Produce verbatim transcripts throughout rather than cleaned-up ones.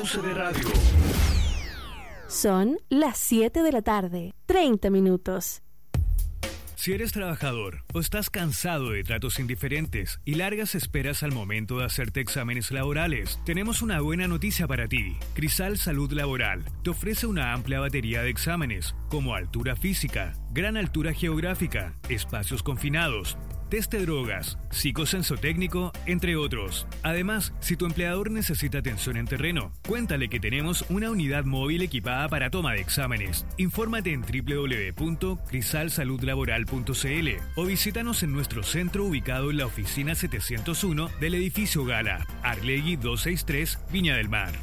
U C B Radio. Son las siete de la tarde, treinta minutos. Si eres trabajador o estás cansado de tratos indiferentes y largas esperas al momento de hacerte exámenes laborales, tenemos una buena noticia para ti. Crisal Salud Laboral te ofrece una amplia batería de exámenes, como altura física, gran altura geográfica, espacios confinados, test de drogas, psicosensotécnico, entre otros. Además, si tu empleador necesita atención en terreno, cuéntale que tenemos una unidad móvil equipada para toma de exámenes. Infórmate en doble u doble u doble u punto crisal salud laboral punto c l o visítanos en nuestro centro ubicado en la oficina setecientos uno del edificio Gala, Arlegui doscientos sesenta y tres, Viña del Mar.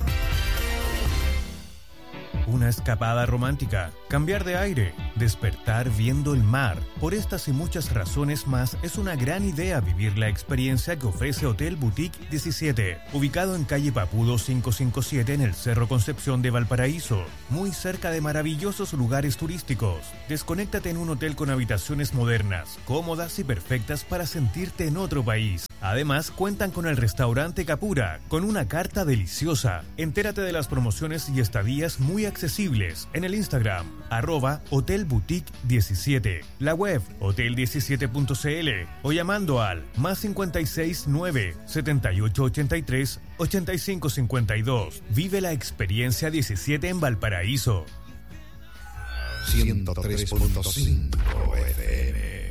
Una escapada romántica, cambiar de aire, despertar viendo el mar. Por estas y muchas razones más, es una gran idea vivir la experiencia que ofrece Hotel Boutique diecisiete, ubicado en calle Papudo quinientos cincuenta y siete en el Cerro Concepción de Valparaíso, muy cerca de maravillosos lugares turísticos. Desconéctate en un hotel con habitaciones modernas, cómodas y perfectas para sentirte en otro país. Además, cuentan con el restaurante Capura, con una carta deliciosa. Entérate de las promociones y estadías muy accesibles en el Instagram, arroba Hotel Boutique diecisiete, la web hotel diecisiete punto c l o llamando al más cincuenta y seis nueve, setenta y ocho ochenta y tres, ochenta y cinco cincuenta y dos. Vive la experiencia diecisiete en Valparaíso. ciento tres punto cinco F M.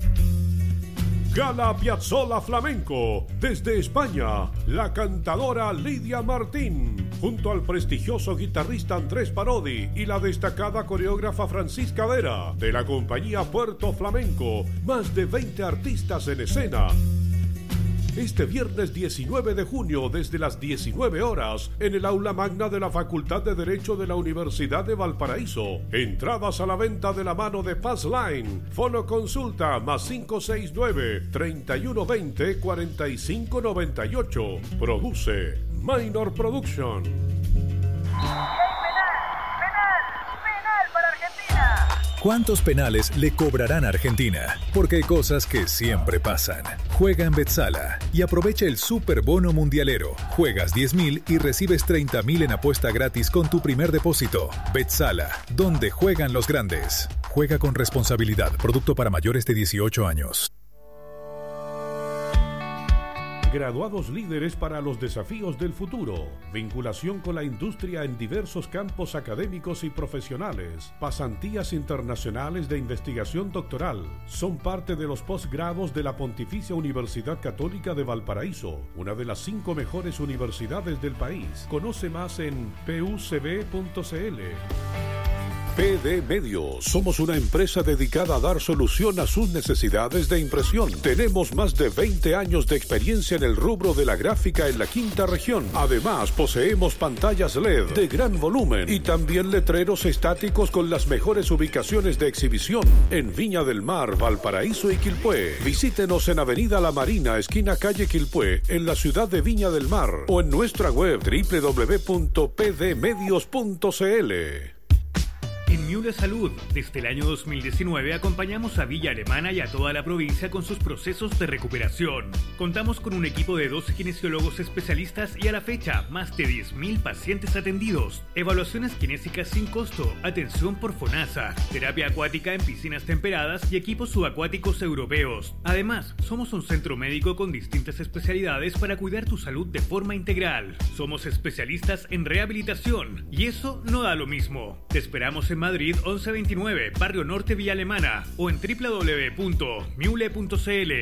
Gala Piazzolla Flamenco, desde España, la cantadora Lidia Martín, junto al prestigioso guitarrista Andrés Parodi y la destacada coreógrafa Francisca Vera, de la compañía Puerto Flamenco, más de veinte artistas en escena. Este viernes diecinueve de junio, desde las diecinueve horas, en el aula magna de la Facultad de Derecho de la Universidad de Valparaíso. Entradas a la venta de la mano de Passline. Fono consulta más cinco seis nueve, treinta y uno veinte, cuarenta y cinco noventa y ocho. Produce Minor Production. ¿Cuántos penales le cobrarán a Argentina? Porque hay cosas que siempre pasan. Juega en Betsala y aprovecha el Super Bono Mundialero. Juegas diez mil y recibes treinta mil en apuesta gratis con tu primer depósito. Betsala, donde juegan los grandes. Juega con responsabilidad. Producto para mayores de dieciocho años. Graduados líderes para los desafíos del futuro. Vinculación con la industria en diversos campos académicos y profesionales. Pasantías internacionales de investigación doctoral. Son parte de los posgrados de la Pontificia Universidad Católica de Valparaíso, una de las cinco mejores universidades del país. Conoce más en p u c b punto c l. P D Medios. Somos una empresa dedicada a dar solución a sus necesidades de impresión. Tenemos más de veinte años de experiencia en el rubro de la gráfica en la quinta región. Además, poseemos pantallas L E D de gran volumen y también letreros estáticos con las mejores ubicaciones de exhibición en Viña del Mar, Valparaíso y Quilpué. Visítenos en Avenida La Marina, esquina calle Quilpué, en la ciudad de Viña del Mar, o en nuestra web doble u doble u doble u punto p d medios punto c l. En Miule Salud, desde el año dos mil diecinueve acompañamos a Villa Alemana y a toda la provincia con sus procesos de recuperación. Contamos con un equipo de doce kinesiólogos especialistas y a la fecha, más de diez mil pacientes atendidos. Evaluaciones kinésicas sin costo, atención por FONASA, terapia acuática en piscinas temperadas y equipos subacuáticos europeos. Además, somos un centro médico con distintas especialidades para cuidar tu salud de forma integral. Somos especialistas en rehabilitación y eso no da lo mismo. Te esperamos en Madrid once veintinueve, Barrio Norte, Villa Alemana, o en doble u doble u doble u punto miule punto c l.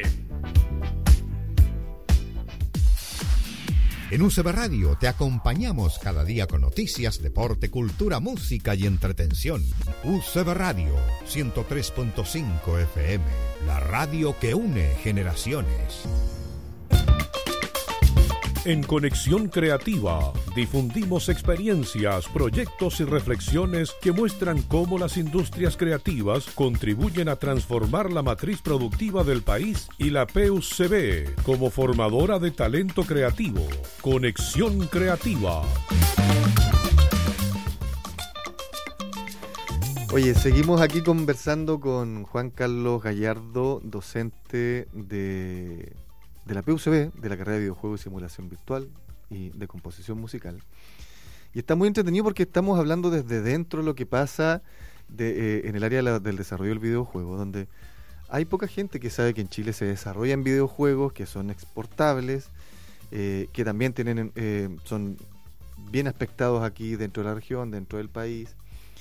En U C B Radio te acompañamos cada día con noticias, deporte, cultura, música y entretención. U C B Radio ciento tres punto cinco F M, la radio que une generaciones. En Conexión Creativa, difundimos experiencias, proyectos y reflexiones que muestran cómo las industrias creativas contribuyen a transformar la matriz productiva del país y la P U C B como formadora de talento creativo. Conexión Creativa. Oye, seguimos aquí conversando con Juan Carlos Gallardo, docente de... de la P U C B, de la carrera de videojuegos y simulación virtual y de composición musical. Y está muy entretenido porque estamos hablando desde dentro de lo que pasa de, eh, en el área de la, del desarrollo del videojuego, donde hay poca gente que sabe que en Chile se desarrollan videojuegos que son exportables, eh, que también tienen eh, son bien aspectados aquí dentro de la región, dentro del país.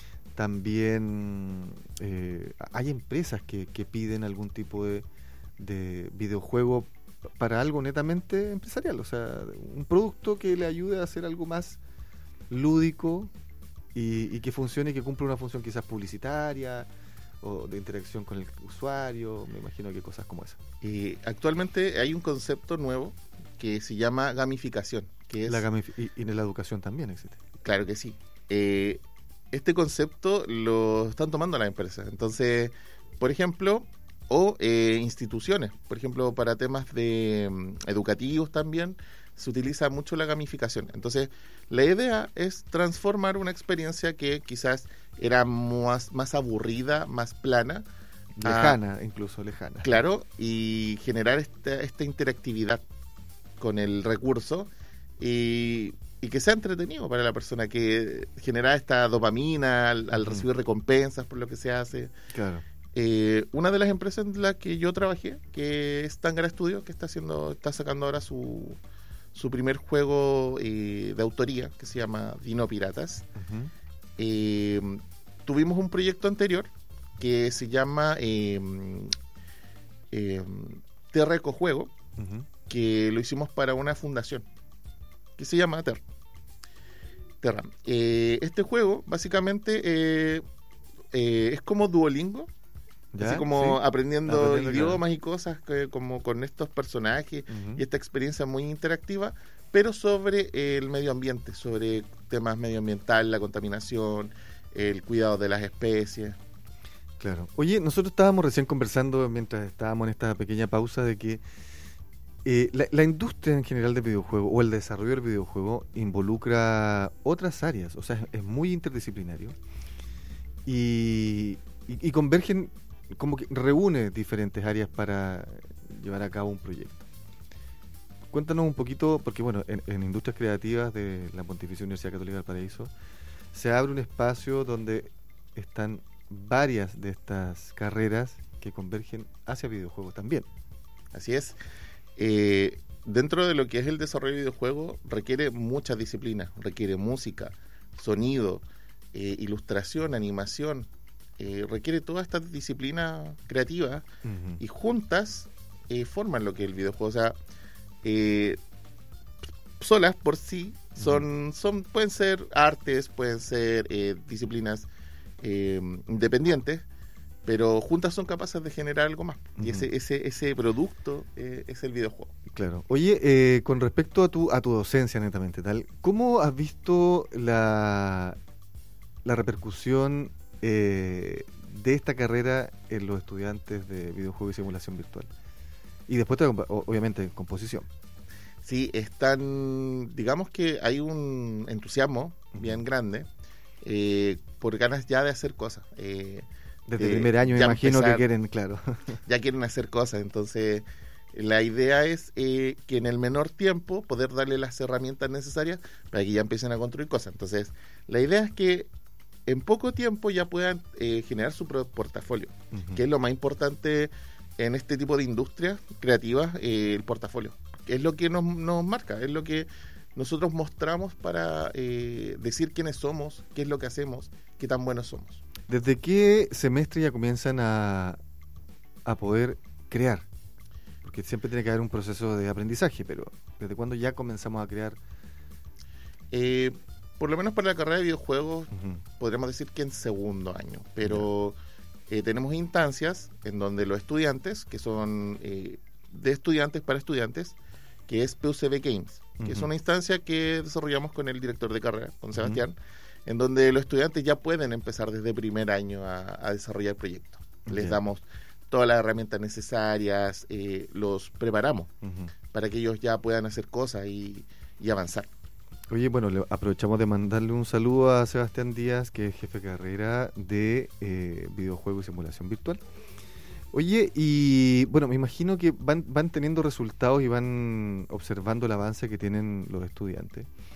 También eh, hay empresas que, que piden algún tipo de, de videojuego para algo netamente empresarial, o sea, un producto que le ayude a hacer algo más lúdico y, y que funcione y que cumpla una función quizás publicitaria o de interacción con el usuario, me imagino que cosas como esa. Y actualmente hay un concepto nuevo que se llama gamificación, que es la gamif- y, y en la educación también existe. Claro que sí. Eh, este concepto lo están tomando las empresas. Entonces, por ejemplo, o eh, instituciones, por ejemplo, para temas de um, educativos también se utiliza mucho la gamificación. Entonces, la idea es transformar una experiencia que quizás era más, más aburrida, más plana, lejana, a, incluso lejana. Claro, y generar esta, esta interactividad con el recurso y, y que sea entretenido para la persona, que genera esta dopamina al, al recibir recompensas por lo que se hace. Claro. Eh, una de las empresas en la que yo trabajé, que es Tangara Studio, que está haciendo, está sacando ahora su, su primer juego eh, de autoría, que se llama Dino Piratas. Uh-huh. Eh, tuvimos un proyecto anterior que se llama eh, eh, Terra Ecojuego, uh-huh. que lo hicimos para una fundación que se llama Terra. Terra. Eh, este juego básicamente eh, eh, es como Duolingo. ¿Ya? Así como sí. aprendiendo, aprendiendo idiomas, claro, y cosas que, como con estos personajes, uh-huh, y esta experiencia muy interactiva, pero sobre eh, el medio ambiente, sobre temas medioambientales, la contaminación, el cuidado de las especies. Claro. Oye, nosotros estábamos recién conversando mientras estábamos en esta pequeña pausa de que eh, la, la industria en general del videojuego o el desarrollo del videojuego involucra otras áreas, o sea, es, es muy interdisciplinario y, y, y convergen, como que reúne diferentes áreas para llevar a cabo un proyecto. Cuéntanos un poquito, porque bueno, en, en Industrias Creativas de la Pontificia Universidad Católica del Paraíso se abre un espacio donde están varias de estas carreras que convergen hacia videojuegos también. Así es. Eh, dentro de lo que es el desarrollo de videojuegos requiere muchas disciplinas, requiere música, sonido, eh, ilustración, animación. Eh, requiere todas estas disciplinas creativas, uh-huh, y juntas eh, forman lo que es el videojuego. O sea, eh, solas por sí son, uh-huh, son pueden ser artes, pueden ser eh, disciplinas eh, independientes, pero juntas son capaces de generar algo más. Uh-huh. Y ese ese ese producto eh, es el videojuego. Claro. Oye, eh, con respecto a tu a tu docencia netamente tal, ¿cómo has visto la la repercusión Eh, de esta carrera en los estudiantes de videojuego y simulación virtual? Y después, obviamente, composición. Sí, están, digamos que hay un entusiasmo bien grande eh, por ganas ya de hacer cosas. Eh, Desde el primer año, me imagino empezar, que quieren, claro. Ya quieren hacer cosas, entonces la idea es eh, que en el menor tiempo poder darle las herramientas necesarias para que ya empiecen a construir cosas. Entonces, la idea es que en poco tiempo ya puedan eh, generar su portafolio, uh-huh, que es lo más importante en este tipo de industrias creativas, eh, el portafolio. Es lo que nos, nos marca, es lo que nosotros mostramos para eh, decir quiénes somos, qué es lo que hacemos, qué tan buenos somos. ¿Desde qué semestre ya comienzan a, a poder crear? Porque siempre tiene que haber un proceso de aprendizaje, pero ¿desde cuándo ya comenzamos a crear? Eh... Por lo menos para la carrera de videojuegos, uh-huh, podríamos decir que en segundo año, pero eh, tenemos instancias en donde los estudiantes, que son eh, de estudiantes para estudiantes, que es P U C B Games, uh-huh, que es una instancia que desarrollamos con el director de carrera, con Sebastián, uh-huh, en donde los estudiantes ya pueden empezar desde primer año a, a desarrollar proyectos. Okay. Les damos todas las herramientas necesarias, eh, los preparamos, uh-huh, para que ellos ya puedan hacer cosas y, y avanzar. Oye, bueno, le aprovechamos de mandarle un saludo a Sebastián Díaz, que es jefe de carrera de eh, videojuego y simulación virtual. Oye, y bueno, me imagino que van, van teniendo resultados y van observando el avance que tienen los estudiantes.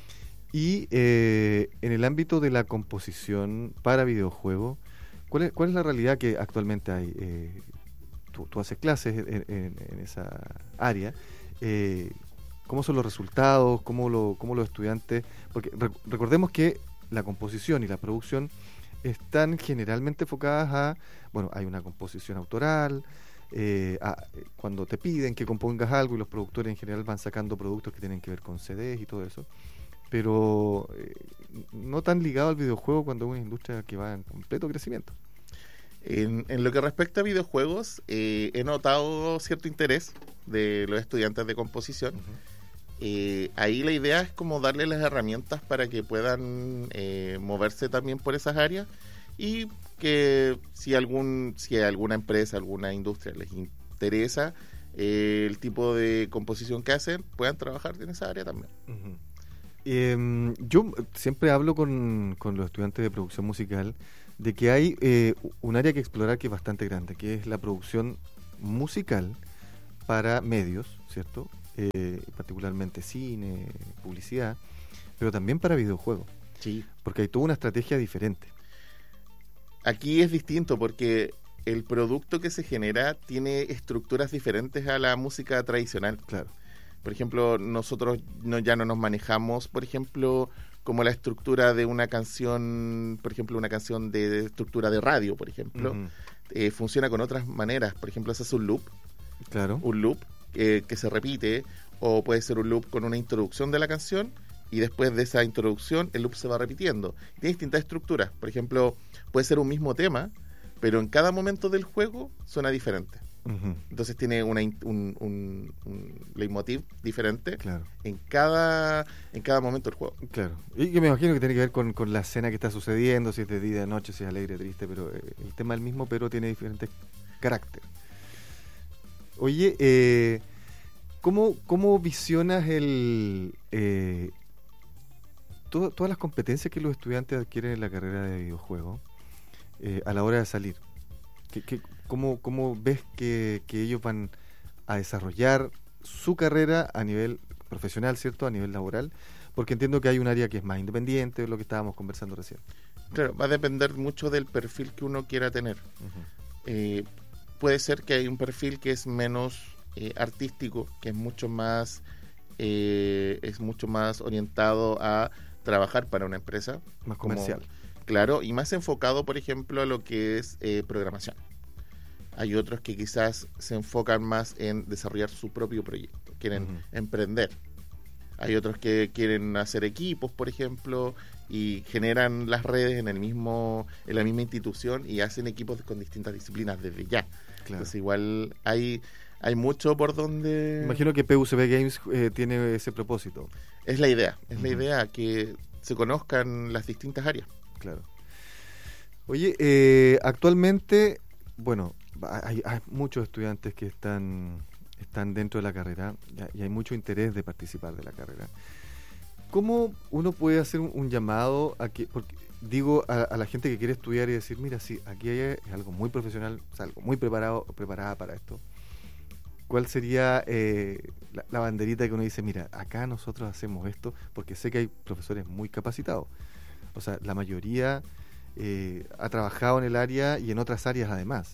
Y eh, en el ámbito de la composición para videojuegos, ¿cuál es, cuál es la realidad que actualmente hay? Eh, tú, tú haces clases en, en, en esa área. Eh, ¿Cómo son los resultados? ¿Cómo, lo, cómo los estudiantes...? Porque re, recordemos que la composición y la producción están generalmente enfocadas a... Bueno, hay una composición autoral... Eh, a, cuando te piden que compongas algo y los productores en general van sacando productos que tienen que ver con C Ds y todo eso, pero eh, no tan ligado al videojuego cuando es una industria que va en completo crecimiento. En, en lo que respecta a videojuegos, eh, he notado cierto interés de los estudiantes de composición. Uh-huh. Eh, ahí la idea es como darle las herramientas para que puedan eh, moverse también por esas áreas, y que si algún si alguna empresa, alguna industria les interesa eh, el tipo de composición que hacen, puedan trabajar en esa área también. Uh-huh. eh, yo siempre hablo con, con los estudiantes de producción musical de que hay eh, un área que explorar que es bastante grande, que es la producción musical para medios, ¿cierto? Eh, particularmente cine, publicidad, pero también para videojuegos. Sí. Porque hay toda una estrategia diferente. Aquí es distinto porque el producto que se genera tiene estructuras diferentes a la música tradicional. Claro. Por ejemplo, nosotros no, ya no nos manejamos, por ejemplo, como la estructura de una canción, por ejemplo, una canción de, de estructura de radio, por ejemplo. Uh-huh. Eh, funciona con otras maneras. Por ejemplo, ese es un loop. Claro. Un loop eh, que se repite, o puede ser un loop con una introducción de la canción, y después de esa introducción el loop se va repitiendo. Tiene distintas estructuras. Por ejemplo, puede ser un mismo tema, pero en cada momento del juego suena diferente. Uh-huh. Entonces tiene una, un, un, un leitmotiv diferente, claro, en cada en cada momento del juego. Claro. Y que me imagino que tiene que ver con, con la escena que está sucediendo, si es de día, de noche, si es alegre, triste, pero eh, el tema es el mismo, pero tiene diferentes caracteres. Oye, eh, ¿cómo, cómo visionas el... Eh, Todo, todas las competencias que los estudiantes adquieren en la carrera de videojuegos eh, a la hora de salir? ¿Qué, qué, cómo, ¿Cómo ves que, que ellos van a desarrollar su carrera a nivel profesional, ¿cierto? A nivel laboral, porque entiendo que hay un área que es más independiente, de lo que estábamos conversando recién. Claro, va a depender mucho del perfil que uno quiera tener. Uh-huh. Eh, puede ser que hay un perfil que es menos eh, artístico, que es mucho más eh, es mucho más orientado a trabajar para una empresa. Más comercial. Como, claro, y más enfocado, por ejemplo, a lo que es eh, programación. Hay otros que quizás se enfocan más en desarrollar su propio proyecto, quieren uh-huh. emprender. Hay otros que quieren hacer equipos, por ejemplo, y generan las redes en el mismo en la misma institución y hacen equipos con distintas disciplinas desde ya. Claro. Entonces igual hay hay mucho por donde... Imagino que P U C B Games eh, tiene ese propósito. Es la idea, es uh-huh. la idea que se conozcan las distintas áreas. Claro. Oye, eh, actualmente, bueno, hay, hay muchos estudiantes que están están dentro de la carrera y hay mucho interés de participar de la carrera. ¿Cómo uno puede hacer un, un llamado a que, porque digo a, a la gente que quiere estudiar y decir, mira, sí, aquí hay, es algo muy profesional, o sea, algo muy preparado, preparada para esto? ¿Cuál sería eh, la, la banderita que uno dice, mira, acá nosotros hacemos esto? Porque sé que hay profesores muy capacitados. O sea, la mayoría eh, ha trabajado en el área y en otras áreas además.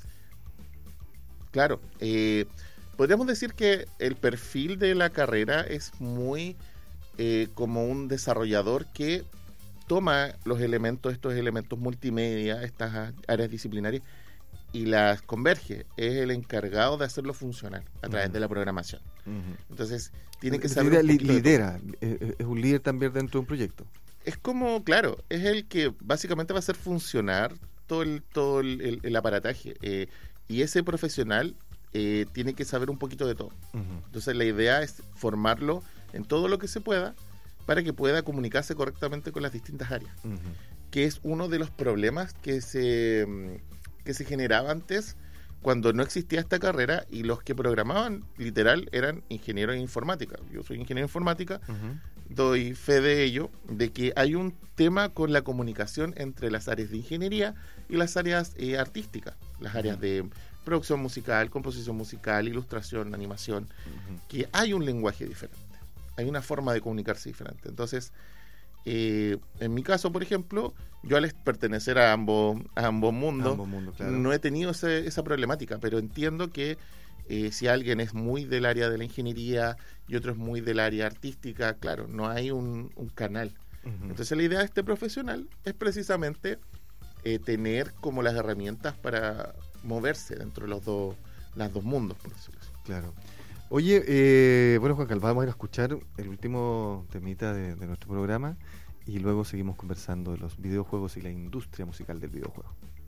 Claro. Eh, podríamos decir que el perfil de la carrera es muy eh, como un desarrollador que toma los elementos, estos elementos multimedia, estas áreas disciplinarias, y las converge. Es el encargado de hacerlo funcionar a través uh-huh. de la programación. Uh-huh. Entonces, tiene que saber un poquito lidera, es, es un líder también dentro de un proyecto. Es como, claro, es el que básicamente va a hacer funcionar todo el, todo el, el, el aparataje. Eh, y ese profesional eh, tiene que saber un poquito de todo. Uh-huh. Entonces, la idea es formarlo en todo lo que se pueda para que pueda comunicarse correctamente con las distintas áreas. Uh-huh. Que es uno de los problemas que se... que se generaba antes cuando no existía esta carrera y los que programaban literal eran ingenieros en informática. Yo soy ingeniero en informática, uh-huh. doy fe de ello, de que hay un tema con la comunicación entre las áreas de ingeniería y las áreas eh, artísticas, las áreas uh-huh. de producción musical, composición musical, ilustración, animación, uh-huh. que hay un lenguaje diferente, hay una forma de comunicarse diferente. Entonces, Eh, en mi caso, por ejemplo, yo al pertenecer a ambos, a ambos mundos, Ambos mundos, claro. no he tenido ese, esa problemática, pero entiendo que eh, si alguien es muy del área de la ingeniería y otro es muy del área artística, claro, no hay un, un canal. Uh-huh. Entonces la idea de este profesional es precisamente eh, tener como las herramientas para moverse dentro de los dos, los dos mundos, por decirlo así. Claro. Oye, eh, bueno, Juan Carlos, vamos a ir a escuchar el último temita de, de nuestro programa y luego seguimos conversando de los videojuegos y la industria musical del videojuego.